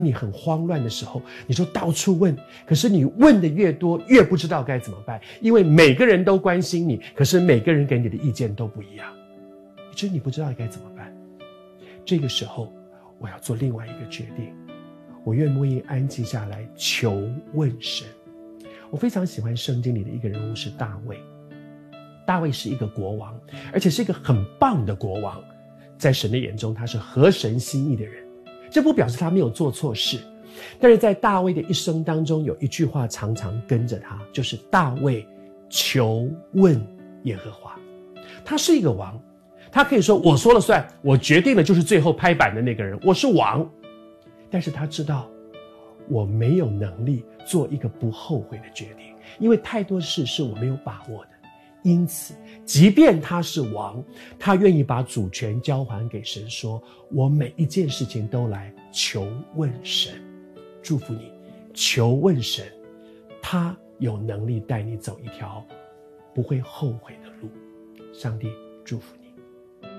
你很慌乱的时候，你就到处问，可是你问的越多，越不知道该怎么办，因为每个人都关心你，可是每个人给你的意见都不一样，以致你不知道该怎么办。这个时候，我要做另外一个决定，我愿不愿意安静下来求问神？我非常喜欢圣经里的一个人物是大卫。大卫是一个国王，而且是一个很棒的国王，在神的眼中他是合神心意的人。这不表示他没有做错事，但是在大卫的一生当中，有一句话常常跟着他，就是大卫求问耶和华。他是一个王，他可以说我说了算，我决定了就是最后拍板的那个人，我是王。但是他知道我没有能力做一个不后悔的决定，因为太多事是我没有把握的。因此即便他是王，他愿意把主权交还给神，说我每一件事情都来求问神。祝福你，求问神，他有能力带你走一条不会后悔的路。上帝祝福你。